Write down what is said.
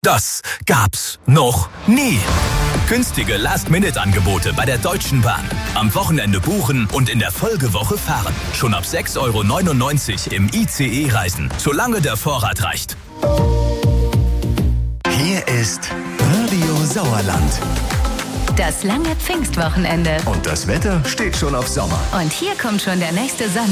Das gab's noch nie. Günstige Last-Minute-Angebote bei der Deutschen Bahn. Am Wochenende buchen und in der Folgewoche fahren. Schon ab 6,99 € im ICE reisen, solange der Vorrat reicht. Hier ist Radio Sauerland. Das lange Pfingstwochenende. Und das Wetter steht schon auf Sommer. Und hier kommt schon der nächste Sonntag.